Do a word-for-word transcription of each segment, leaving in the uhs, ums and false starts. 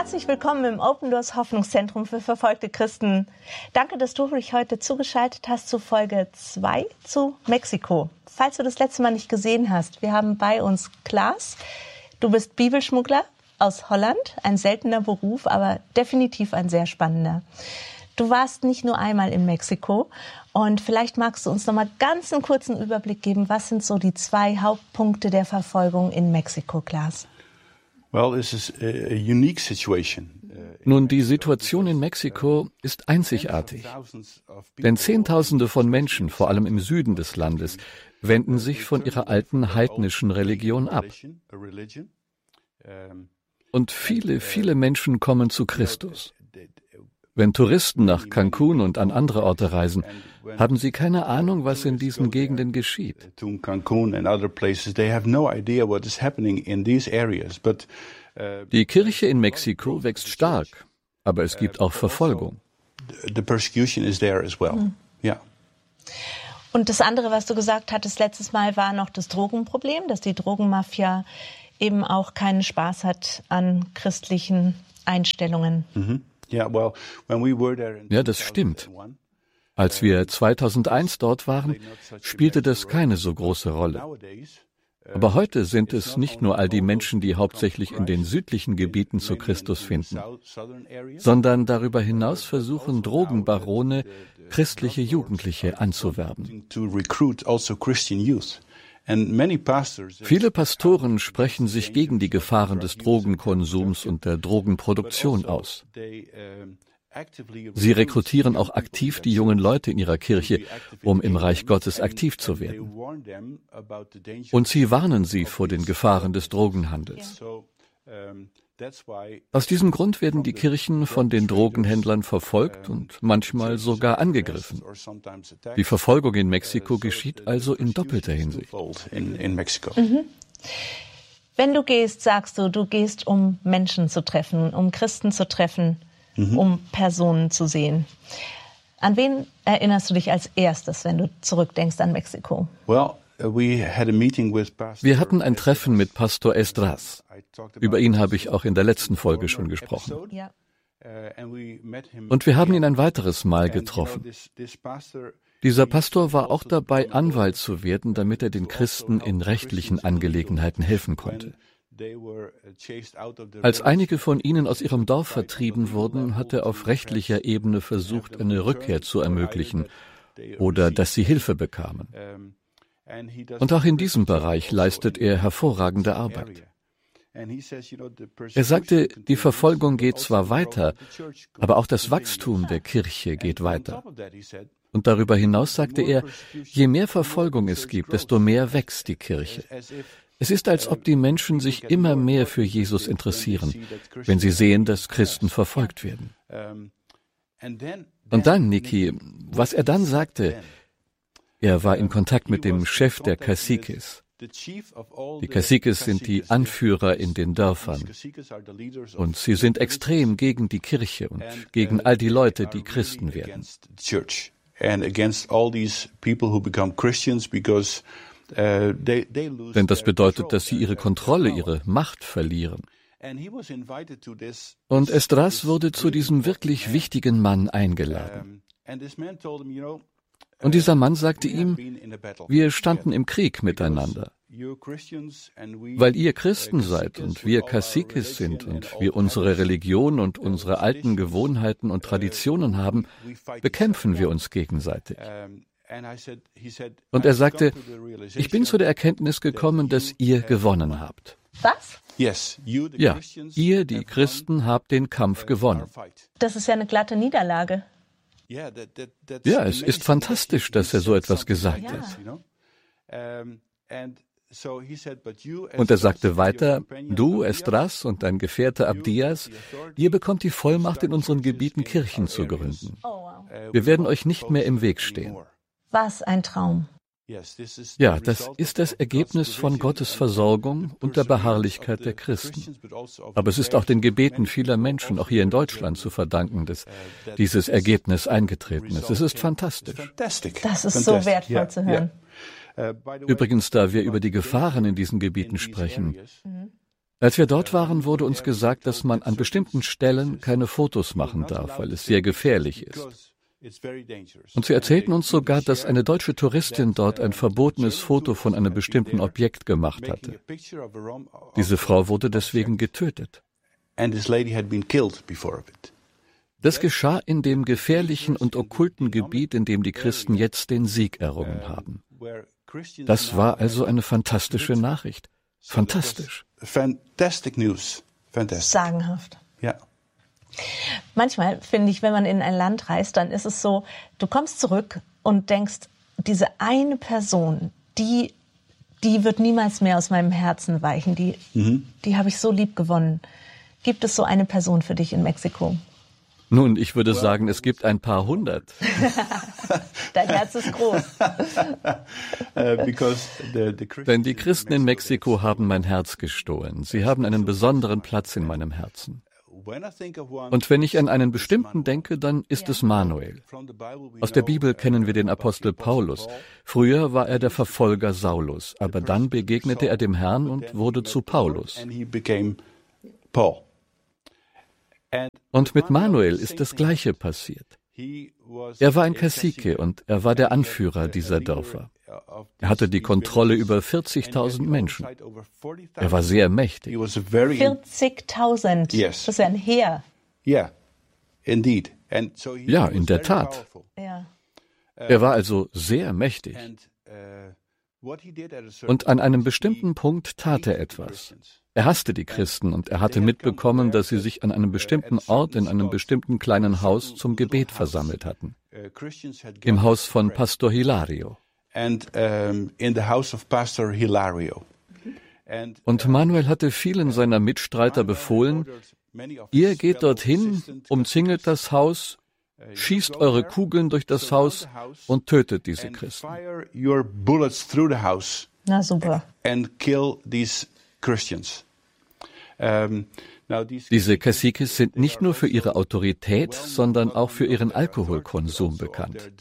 Herzlich willkommen im Open Doors Hoffnungszentrum für verfolgte Christen. Danke, dass du dich heute zugeschaltet hast zu Folge zwei zu Mexiko. Falls du das letzte Mal nicht gesehen hast, wir haben bei uns Klaas. Du bist Bibelschmuggler aus Holland, ein seltener Beruf, aber definitiv ein sehr spannender. Du warst nicht nur einmal in Mexiko und vielleicht magst du uns noch mal ganz einen kurzen Überblick geben, was sind so die zwei Hauptpunkte der Verfolgung in Mexiko, Klaas? Well, this is a unique situation. Nun, die Situation in Mexiko ist einzigartig. Denn Zehntausende von Menschen, vor allem im Süden des Landes, wenden sich von ihrer alten heidnischen Religion ab. Und viele, viele Menschen kommen zu Christus. Wenn Touristen nach Cancun und an andere Orte reisen, haben sie keine Ahnung, was in diesen Gegenden geschieht. Die Kirche in Mexiko wächst stark, aber es gibt auch Verfolgung. Und das andere, was du gesagt hattest letztes Mal, war noch das Drogenproblem, dass die Drogenmafia eben auch keinen Spaß hat an christlichen Einstellungen. Mhm. Ja, das stimmt. Als wir zweitausendeins dort waren, spielte das keine so große Rolle. Aber heute sind es nicht nur all die Menschen, die hauptsächlich in den südlichen Gebieten zu Christus finden, sondern darüber hinaus versuchen Drogenbarone, christliche Jugendliche anzuwerben. Viele Pastoren sprechen sich gegen die Gefahren des Drogenkonsums und der Drogenproduktion aus. Sie rekrutieren auch aktiv die jungen Leute in ihrer Kirche, um im Reich Gottes aktiv zu werden. Und sie warnen sie vor den Gefahren des Drogenhandels. Aus diesem Grund werden die Kirchen von den Drogenhändlern verfolgt und manchmal sogar angegriffen. Die Verfolgung in Mexiko geschieht also in doppelter Hinsicht. Mhm. Wenn du gehst, sagst du, du gehst, um Menschen zu treffen, um Christen zu treffen, mhm. um Personen zu sehen. An wen erinnerst du dich als erstes, wenn du zurückdenkst an Mexiko? Well, Wir hatten ein Treffen mit Pastor Esdras. Über ihn habe ich auch in der letzten Folge schon gesprochen. Und wir haben ihn ein weiteres Mal getroffen. Dieser Pastor war auch dabei, Anwalt zu werden, damit er den Christen in rechtlichen Angelegenheiten helfen konnte. Als einige von ihnen aus ihrem Dorf vertrieben wurden, hat er auf rechtlicher Ebene versucht, eine Rückkehr zu ermöglichen oder dass sie Hilfe bekamen. Und auch in diesem Bereich leistet er hervorragende Arbeit. Er sagte, die Verfolgung geht zwar weiter, aber auch das Wachstum der Kirche geht weiter. Und darüber hinaus sagte er, je mehr Verfolgung es gibt, desto mehr wächst die Kirche. Es ist, als ob die Menschen sich immer mehr für Jesus interessieren, wenn sie sehen, dass Christen verfolgt werden. Und dann, Niki, was er dann sagte, er war in Kontakt mit dem Chef der Caciques. Die Caciques sind die Anführer in den Dörfern. Und sie sind extrem gegen die Kirche und gegen all die Leute, die Christen werden. Denn das bedeutet, dass sie ihre Kontrolle, ihre Macht verlieren. Und Esdras wurde zu diesem wirklich wichtigen Mann eingeladen. Und dieser Mann sagte ihm, wir standen im Krieg miteinander. Weil ihr Christen seid und wir Caciques sind und wir unsere Religion und unsere alten Gewohnheiten und Traditionen haben, bekämpfen wir uns gegenseitig. Und er sagte, ich bin zu der Erkenntnis gekommen, dass ihr gewonnen habt. Was? Ja, ihr, die Christen, habt den Kampf gewonnen. Das ist ja eine glatte Niederlage. Ja, es ist fantastisch, dass er so etwas gesagt hat. Und er sagte weiter, du, Esdras und dein Gefährte Abdias, ihr bekommt die Vollmacht, in unseren Gebieten Kirchen zu gründen. Wir werden euch nicht mehr im Weg stehen. Was ein Traum. Ja, das ist das Ergebnis von Gottes Versorgung und der Beharrlichkeit der Christen. Aber es ist auch den Gebeten vieler Menschen, auch hier in Deutschland, zu verdanken, dass dieses Ergebnis eingetreten ist. Es ist fantastisch. Das ist so wertvoll zu hören. Übrigens, da wir über die Gefahren in diesen Gebieten sprechen, Als wir dort waren, wurde uns gesagt, dass man an bestimmten Stellen keine Fotos machen darf, weil es sehr gefährlich ist. Und sie erzählten uns sogar, dass eine deutsche Touristin dort ein verbotenes Foto von einem bestimmten Objekt gemacht hatte. Diese Frau wurde deswegen getötet. Das geschah in dem gefährlichen und okkulten Gebiet, in dem die Christen jetzt den Sieg errungen haben. Das war also eine fantastische Nachricht. Fantastisch. Fantastic news. Fantastic. Sagenhaft. Ja. Manchmal finde ich, wenn man in ein Land reist, dann ist es so, du kommst zurück und denkst, diese eine Person, die, die wird niemals mehr aus meinem Herzen weichen, die, mhm. die habe ich so lieb gewonnen. Gibt es so eine Person für dich in Mexiko? Nun, ich würde sagen, es gibt ein paar hundert. Dein Herz ist groß. Denn die Christen in Mexiko haben mein Herz gestohlen. Sie haben einen besonderen Platz in meinem Herzen. Und wenn ich an einen bestimmten denke, dann ist es Manuel. Aus der Bibel kennen wir den Apostel Paulus. Früher war er der Verfolger Saulus, aber dann begegnete er dem Herrn und wurde zu Paulus. Und mit Manuel ist das Gleiche passiert. Er war ein Cacique und er war der Anführer dieser Dörfer. Er hatte die Kontrolle über vierzigtausend Menschen. Er war sehr mächtig. vierzigtausend? Das ist ja ein Heer. Ja, in der Tat. Er war also sehr mächtig. Und an einem bestimmten Punkt tat er etwas. Er hasste die Christen und er hatte mitbekommen, dass sie sich an einem bestimmten Ort in einem bestimmten kleinen Haus zum Gebet versammelt hatten. Im Haus von Pastor Hilario. Und Manuel hatte vielen seiner Mitstreiter befohlen, ihr geht dorthin, umzingelt das Haus, schießt eure Kugeln durch das Haus und tötet diese Christen. Na super. Diese Caciques sind nicht nur für ihre Autorität, sondern auch für ihren Alkoholkonsum bekannt.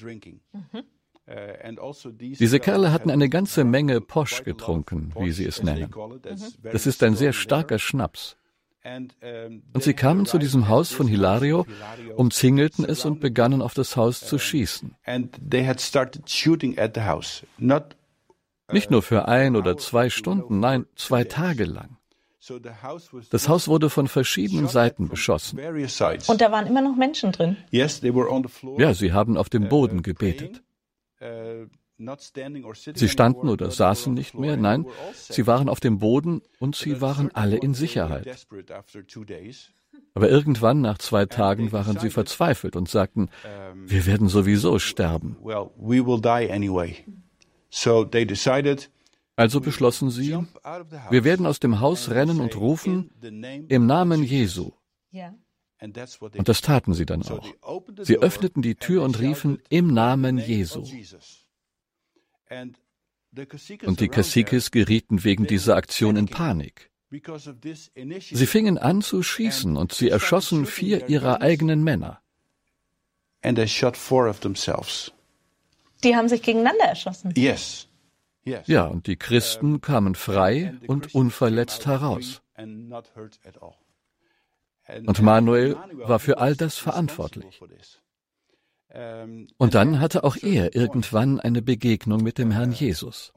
Diese Kerle hatten eine ganze Menge Posch getrunken, wie sie es nennen. Das ist ein sehr starker Schnaps. Und sie kamen zu diesem Haus von Hilario, umzingelten es und begannen auf das Haus zu schießen. Nicht nur für ein oder zwei Stunden, nein, zwei Tage lang. Das Haus wurde von verschiedenen Seiten beschossen. Und da waren immer noch Menschen drin? Ja, sie haben auf dem Boden gebetet. Sie standen oder saßen nicht mehr, nein, sie waren auf dem Boden und sie waren alle in Sicherheit. Aber irgendwann, nach zwei Tagen, waren sie verzweifelt und sagten, wir werden sowieso sterben. Also beschlossen sie, wir werden aus dem Haus rennen und rufen, im Namen Jesu. Und das taten sie dann auch. Sie öffneten die Tür und riefen, im Namen Jesu. Und die Caciques gerieten wegen dieser Aktion in Panik. Sie fingen an zu schießen und sie erschossen vier ihrer eigenen Männer. Die haben sich gegeneinander erschossen? Ja, und die Christen kamen frei und unverletzt heraus. Und Manuel war für all das verantwortlich. Und dann hatte auch er irgendwann eine Begegnung mit dem Herrn Jesus.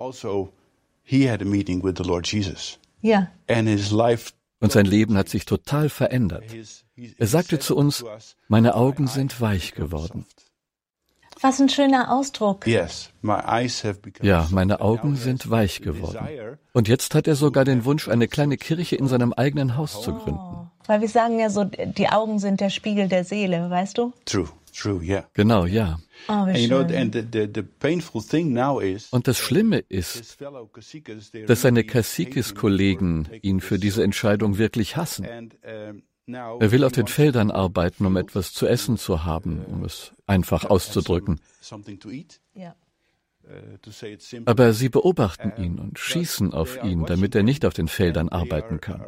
Ja. Und sein Leben hat sich total verändert. Er sagte zu uns, meine Augen sind weich geworden. Was ein schöner Ausdruck. Ja, meine Augen sind weich geworden. Und jetzt hat er sogar den Wunsch, eine kleine Kirche in seinem eigenen Haus zu gründen. Oh, weil wir sagen ja so, die Augen sind der Spiegel der Seele, weißt du? True, true, yeah. Genau, ja. Oh, wie schön. Und das Schlimme ist, dass seine Caciques-Kollegen ihn für diese Entscheidung wirklich hassen. Er will auf den Feldern arbeiten, um etwas zu essen zu haben, um es einfach auszudrücken. Ja. Aber sie beobachten ihn und schießen auf ihn, damit er nicht auf den Feldern arbeiten kann.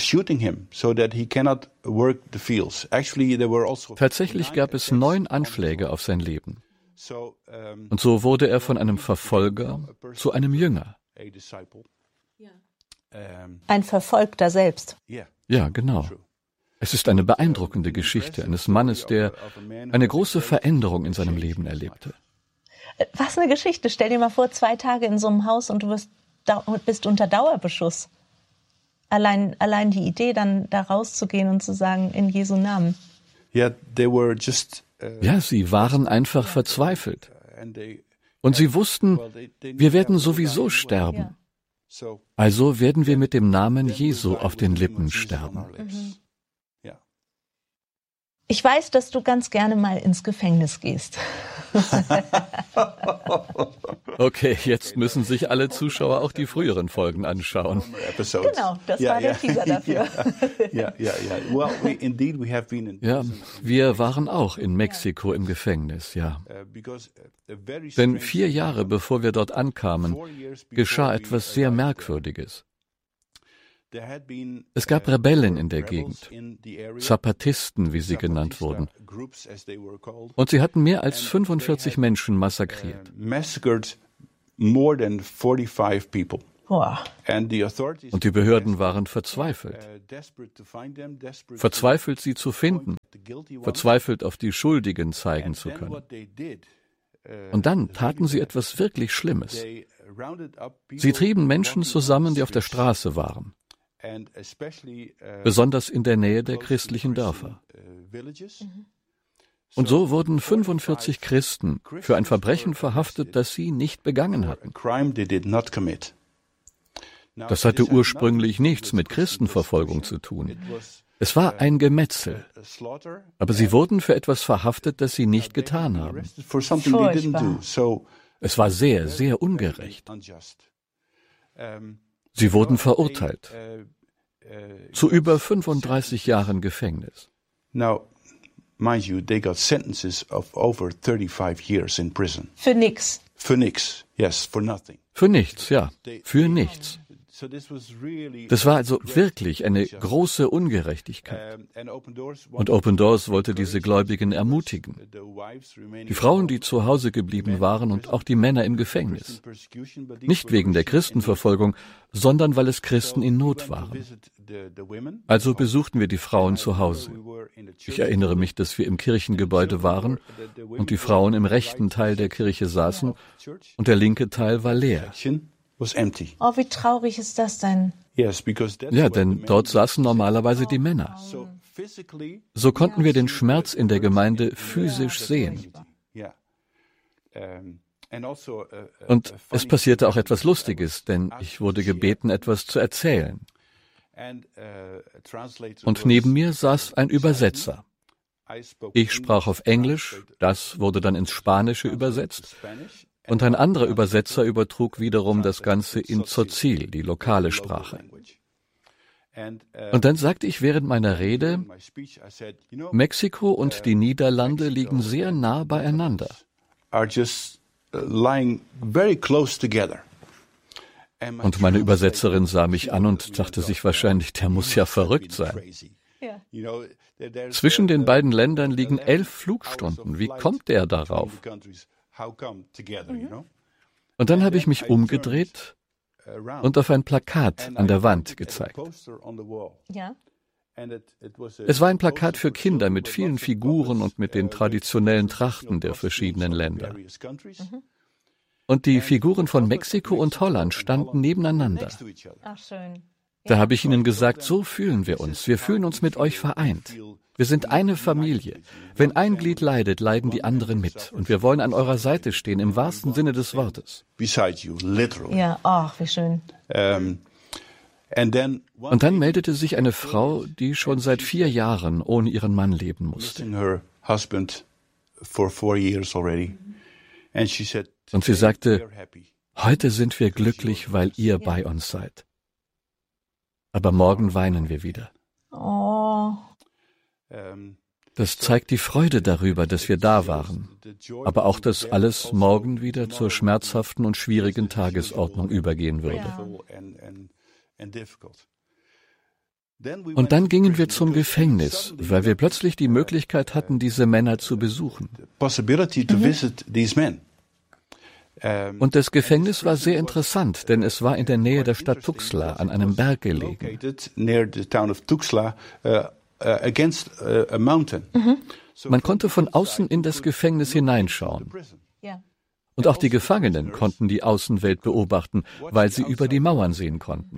Tatsächlich gab es neun Anschläge auf sein Leben. Und so wurde er von einem Verfolger zu einem Jünger. Ein Verfolgter selbst. Ja, genau. Es ist eine beeindruckende Geschichte eines Mannes, der eine große Veränderung in seinem Leben erlebte. Was eine Geschichte. Stell dir mal vor, zwei Tage in so einem Haus und du bist, bist unter Dauerbeschuss. Allein, allein die Idee, dann da rauszugehen und zu sagen, in Jesu Namen. Ja, sie waren einfach verzweifelt. Und sie wussten, wir werden sowieso sterben. Also werden wir mit dem Namen Jesu auf den Lippen sterben. Mhm. Ich weiß, dass du ganz gerne mal ins Gefängnis gehst. Okay, jetzt müssen sich alle Zuschauer auch die früheren Folgen anschauen. Genau, das war der Teaser dafür. Ja, wir waren auch in Mexiko im Gefängnis, ja. Denn vier Jahre bevor wir dort ankamen, geschah etwas sehr Merkwürdiges. Es gab Rebellen in der Gegend, Zapatisten, wie sie genannt wurden, und sie hatten mehr als fünfundvierzig Menschen massakriert. Boah. Und die Behörden waren verzweifelt. Verzweifelt, sie zu finden, verzweifelt, auf die Schuldigen zeigen zu können. Und dann taten sie etwas wirklich Schlimmes. Sie trieben Menschen zusammen, die auf der Straße waren. Besonders in der Nähe der christlichen Dörfer. Und so wurden fünfundvierzig Christen für ein Verbrechen verhaftet, das sie nicht begangen hatten. Das hatte ursprünglich nichts mit Christenverfolgung zu tun. Es war ein Gemetzel. Aber sie wurden für etwas verhaftet, das sie nicht getan haben. Furchtbar. Es war sehr, sehr ungerecht. Sie wurden verurteilt zu über fünfunddreißig Jahren Gefängnis. Now, mind you, they got sentences of over thirty-five years in prison. Für nix. Für nix, yes, for nothing. Für nichts, ja, für nichts. Das war also wirklich eine große Ungerechtigkeit. Und Open Doors wollte diese Gläubigen ermutigen. Die Frauen, die zu Hause geblieben waren, und auch die Männer im Gefängnis. Nicht wegen der Christenverfolgung, sondern weil es Christen in Not waren. Also besuchten wir die Frauen zu Hause. Ich erinnere mich, dass wir im Kirchengebäude waren und die Frauen im rechten Teil der Kirche saßen und der linke Teil war leer. Oh, wie traurig ist das denn? Ja, denn dort saßen normalerweise die Männer. So konnten wir den Schmerz in der Gemeinde physisch sehen. Und es passierte auch etwas Lustiges, denn ich wurde gebeten, etwas zu erzählen. Und neben mir saß ein Übersetzer. Ich sprach auf Englisch, das wurde dann ins Spanische übersetzt. Und ein anderer Übersetzer übertrug wiederum das Ganze in Tzotzil, die lokale Sprache. Und dann sagte ich während meiner Rede, Mexiko und die Niederlande liegen sehr nah beieinander. Und meine Übersetzerin sah mich an und dachte sich wahrscheinlich, der muss ja verrückt sein. Zwischen den beiden Ländern liegen elf Flugstunden. Wie kommt der darauf? Und dann habe ich mich umgedreht und auf ein Plakat an der Wand gezeigt. Ja. Es war ein Plakat für Kinder mit vielen Figuren und mit den traditionellen Trachten der verschiedenen Länder. Und die Figuren von Mexiko und Holland standen nebeneinander. Ach, schön. Da habe ich ihnen gesagt, so fühlen wir uns. Wir fühlen uns mit euch vereint. Wir sind eine Familie. Wenn ein Glied leidet, leiden die anderen mit. Und wir wollen an eurer Seite stehen, im wahrsten Sinne des Wortes. Ja, ach, wie schön. Und dann meldete sich eine Frau, die schon seit vier Jahren ohne ihren Mann leben musste. Und sie sagte, heute sind wir glücklich, weil ihr bei uns seid. Aber morgen weinen wir wieder. Oh. Das zeigt die Freude darüber, dass wir da waren, aber auch, dass alles morgen wieder zur schmerzhaften und schwierigen Tagesordnung übergehen würde. Und dann gingen wir zum Gefängnis, weil wir plötzlich die Möglichkeit hatten, diese Männer zu besuchen. Und das Gefängnis war sehr interessant, denn es war in der Nähe der Stadt Tuxtla an einem Berg gelegen. Man konnte von außen in das Gefängnis hineinschauen. Und auch die Gefangenen konnten die Außenwelt beobachten, weil sie über die Mauern sehen konnten.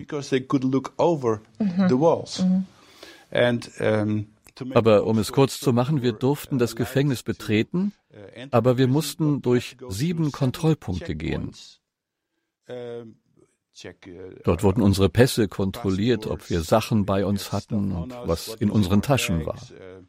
Mhm. Aber um es kurz zu machen, wir durften das Gefängnis betreten, aber wir mussten durch sieben Kontrollpunkte gehen. Dort wurden unsere Pässe kontrolliert, ob wir Sachen bei uns hatten und was in unseren Taschen war.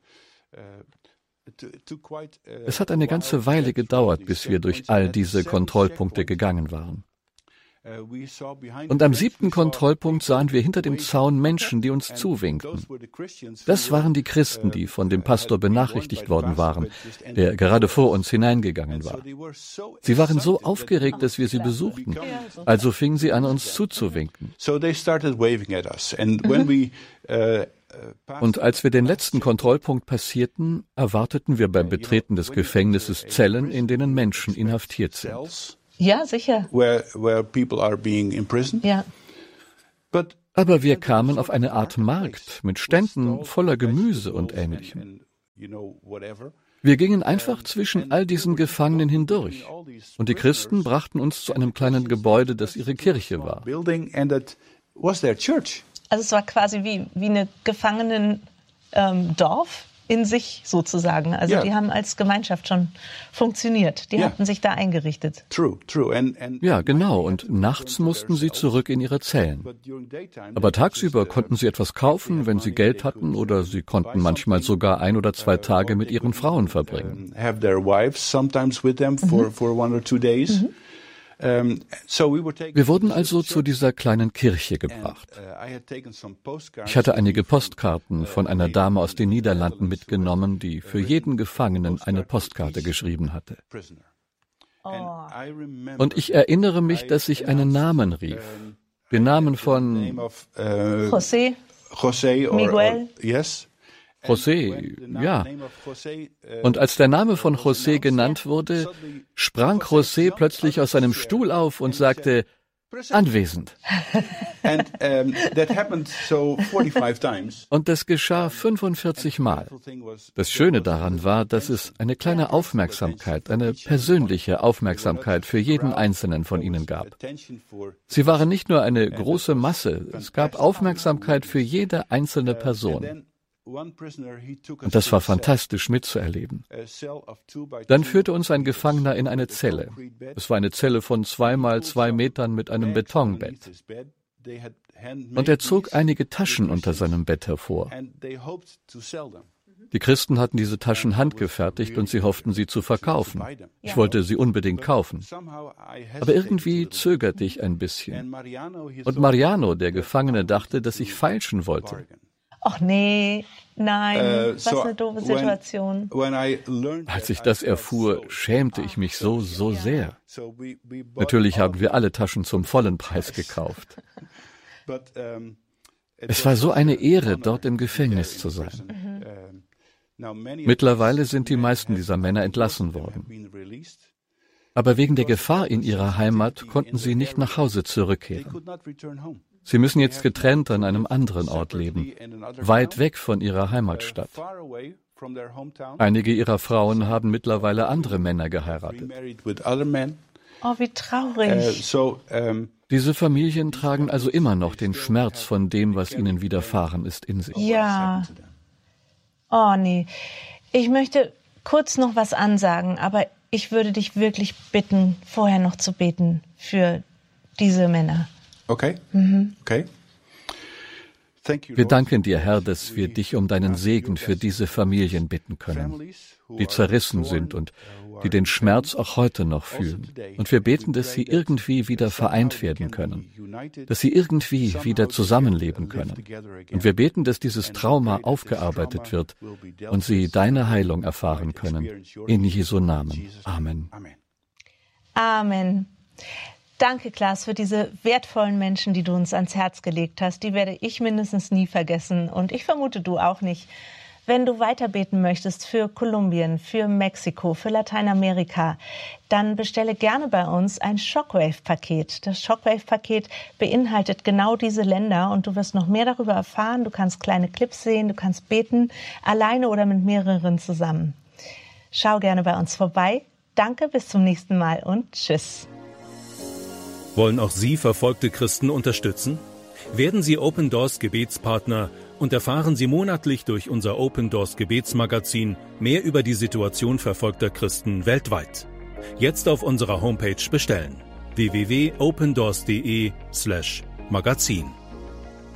Es hat eine ganze Weile gedauert, bis wir durch all diese Kontrollpunkte gegangen waren. Und am siebten Kontrollpunkt sahen wir hinter dem Zaun Menschen, die uns zuwinkten. Das waren die Christen, die von dem Pastor benachrichtigt worden waren, der gerade vor uns hineingegangen war. Sie waren so aufgeregt, dass wir sie besuchten. Also fingen sie an, uns zuzuwinken. Und als wir den letzten Kontrollpunkt passierten, erwarteten wir beim Betreten des Gefängnisses Zellen, in denen Menschen inhaftiert sind. Ja, sicher. Where, where people are being imprisoned. Ja. But Aber wir kamen auf eine Art Markt mit Ständen voller Gemüse und Ähnlichem. Wir gingen einfach zwischen all diesen Gefangenen hindurch. Und die Christen brachten uns zu einem kleinen Gebäude, das ihre Kirche war. Also es war quasi wie, wie eine Gefangenen-Dorf ähm, in sich sozusagen. Also Ja. die haben als Gemeinschaft schon funktioniert. Die Ja. hatten sich da eingerichtet. True, true. And, and Ja, genau. Und nachts mussten sie zurück in ihre Zellen. Aber tagsüber konnten sie etwas kaufen, wenn sie Geld hatten, oder sie konnten manchmal sogar ein oder zwei Tage mit ihren Frauen verbringen. have their wives sometimes with them for, for one or two days. Um, so we were taken Wir wurden also zu dieser kleinen Kirche gebracht. Uh, I had taken some postcards. Ich hatte einige Postkarten von einer Dame aus den Niederlanden mitgenommen, die für jeden Gefangenen eine Postkarte geschrieben hatte. Prisoner. Oh. And I remember Und ich erinnere mich, dass ich einen Namen rief. Den Namen the von name of uh, José, José or, Miguel. or yes. José, ja. Name of José, uh, Und als der Name von José genannt wurde, sprang José plötzlich aus seinem Stuhl auf und sagte, anwesend. and um, that happened so forty-five times. Und das geschah fünfundvierzig Mal. Das Schöne daran war, dass es eine kleine Aufmerksamkeit, eine persönliche Aufmerksamkeit für jeden Einzelnen von ihnen gab. Sie waren nicht nur eine große Masse, es gab Aufmerksamkeit für jede einzelne Person. Und das war fantastisch mitzuerleben. Dann führte uns ein Gefangener in eine Zelle. Es war eine Zelle von zwei mal zwei Metern mit einem Betonbett. Und er zog einige Taschen unter seinem Bett hervor. Die Christen hatten diese Taschen handgefertigt und sie hofften, sie zu verkaufen. Ich wollte sie unbedingt kaufen. Aber irgendwie zögerte ich ein bisschen. Und Mariano, der Gefangene, dachte, dass ich feilschen wollte. Ach nee, nein, Uh, was so eine doofe when- Situation. when I learned Als that, ich I das felt erfuhr, so- schämte ich mich so, so sehr. So we- we bought Natürlich all haben wir of alle Taschen zum vollen Preis gekauft. them, but, um, it Es was war so eine also Ehre, an honor dort im to be Gefängnis there zu in sein. prison. Um, now many of Mittlerweile these sind die men meisten have- dieser Männer entlassen most of them worden. have been released. Aber wegen der Gefahr in ihrer Heimat konnten sie nicht nach Hause They zurückkehren. could not return home. Sie müssen jetzt getrennt an einem anderen Ort leben, weit weg von ihrer Heimatstadt. Far away from their hometown. Einige ihrer Frauen haben mittlerweile andere Männer geheiratet. Remarried with other men. Oh, wie Uh, traurig. so um, Diese Familien tragen also immer noch den Schmerz von dem, was ihnen widerfahren ist, in sich. Ja. Oh nee. Ich möchte kurz noch was ansagen, aber ich würde dich wirklich bitten, vorher noch zu beten für diese Männer. okay, okay. Thank you, Wir Lord. danken dir, Herr, dass wir dich um deinen Segen für diese Familien bitten können, die zerrissen sind und die den Schmerz auch heute noch fühlen. Und wir beten, dass sie irgendwie wieder vereint werden können, dass sie irgendwie wieder zusammenleben können. Und wir beten, dass dieses Trauma aufgearbeitet wird und sie deine Heilung erfahren können. In Jesu Namen. Amen. Amen. Amen. Danke, Klaas, für diese wertvollen Menschen, die du uns ans Herz gelegt hast. Die werde ich mindestens nie vergessen und ich vermute, du auch nicht. Wenn du weiter beten möchtest für Kolumbien, für Mexiko, für Lateinamerika, dann bestelle gerne bei uns ein Shockwave-Paket. Das Shockwave-Paket beinhaltet genau diese Länder und du wirst noch mehr darüber erfahren. Du kannst kleine Clips sehen, du kannst beten, alleine oder mit mehreren zusammen. Schau gerne bei uns vorbei. Danke, bis zum nächsten Mal und tschüss. Wollen auch Sie verfolgte Christen unterstützen? Werden Sie Open Doors Gebetspartner und erfahren Sie monatlich durch unser Open Doors Gebetsmagazin mehr über die Situation verfolgter Christen weltweit. Jetzt auf unserer Homepage bestellen: w w w punkt opendoors punkt de slash magazin.